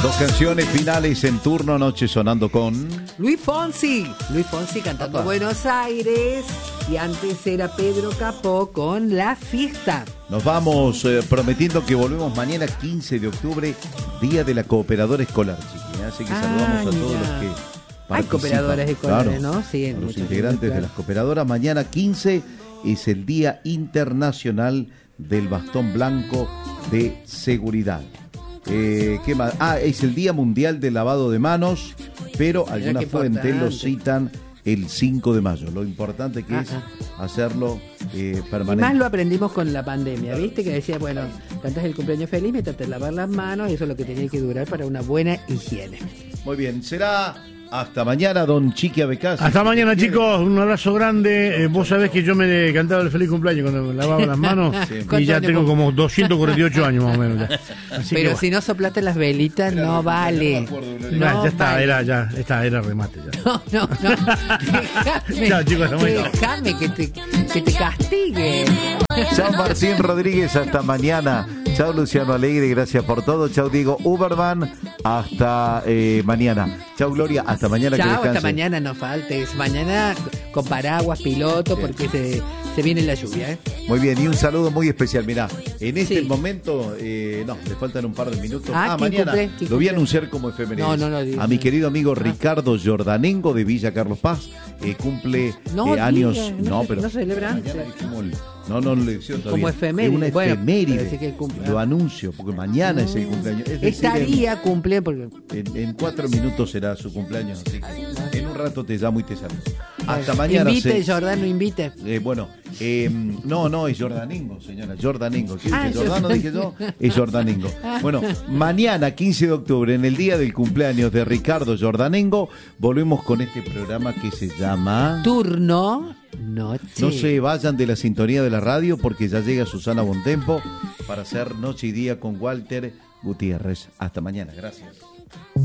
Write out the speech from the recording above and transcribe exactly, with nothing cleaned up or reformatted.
Dos canciones finales en turno, noche sonando con Luis Fonsi. Luis Fonsi cantando Papá. Buenos Aires. Y antes era Pedro Capó con La Fiesta. Nos vamos eh, prometiendo que volvemos mañana quince de octubre, Día de la Cooperadora Escolar, chiqui, ¿eh? Así que Ah, saludamos a todos mira. los que Hay participan. cooperadoras escolares, Claro, ¿no? Sí, a los muchos, integrantes claro. de las cooperadoras. Mañana quince es el Día Internacional del Bastón Blanco de Seguridad. Eh, ¿qué más? Ah, es el Día Mundial del Lavado de Manos, pero algunas qué fuentes lo importante. citan el cinco de mayo. Lo importante que Ah, es ah. hacerlo eh, Y más permanente. lo aprendimos con la pandemia, ¿viste? Que decía, bueno, cantas el cumpleaños feliz, me tratas de lavar las manos, y eso es lo que tenía que durar para una buena higiene. Muy bien, será hasta mañana, don Chiqui Abecasi. Hasta mañana, chicos. Un abrazo grande. Eh, vos sabés que yo me cantaba el feliz cumpleaños cuando me lavaba las manos. Sí. Y ¿Cuántos ya años tengo vos? como doscientos cuarenta y ocho años más o menos. Ya. Así Pero que, si no soplaste las velitas, Era no re- vale. no me acuerdo, Gloria. bueno, No ya está, vale. era, ya, está, era remate. Ya. No, no, no. Déjame, Chao, chicos, hasta mañana. déjame que te, que te castigue. Chao Martín Rodríguez, hasta mañana. Chao Luciano Alegre, gracias por todo. Chao Diego Uberman, hasta eh, mañana. Chao Gloria, hasta mañana. que Chao, descanse. hasta mañana, no faltes. Mañana con paraguas, piloto, Bien. porque se, se viene la lluvia, ¿eh? Muy bien, y un saludo muy especial. Mirá, en este Sí. momento, eh, no, le faltan un par de minutos. Ah, ¿quién mañana cumple? ¿Quién lo voy a cumple? anunciar como efemérides. No, no, no digas. A mi querido amigo Ricardo Jordanengo de Villa Carlos Paz, eh, cumple No eh, años. diga, no no, se- pero no celebra mañana antes. dijimos el- No, no lo decía todavía. Como efeméride. Es una Bueno, efeméride. pero sí que cumple. Lo anuncio, porque mañana es el cumpleaños. Es decir, Estaría cumple porque En, en cuatro minutos será su cumpleaños, así que en un rato te llamo y te saludo. Hasta mañana. invite, se- Jordán, no invite. eh, bueno, eh, no, no, es Jordanengo, señora, Jordanengo. ¿Qué Ah, dije? Jordano Jordan- dije yo, es Jordanengo. Bueno, mañana, quince de octubre, en el día del cumpleaños de Ricardo Jordanengo, volvemos con este programa que se llama... Turno, noche. No se vayan de la sintonía de la radio porque ya llega Susana Bontempo para hacer Noche y Día con Walter Gutiérrez. Hasta mañana, gracias.